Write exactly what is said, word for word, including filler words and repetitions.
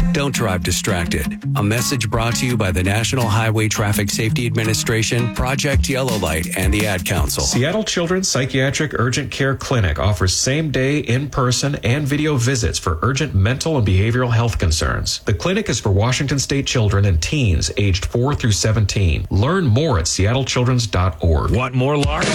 Don't drive distracted. A message brought to you by the National Highway Traffic Safety Administration, Project Yellow Light, and the Ad Council. Seattle Children's Psychiatric Urgent Care Clinic offers same-day, in-person, and video visits for urgent mental and behavioral health concerns. The clinic is for Washington State children and teens aged four through seventeen. Learn more at seattle children's dot org. Want more large?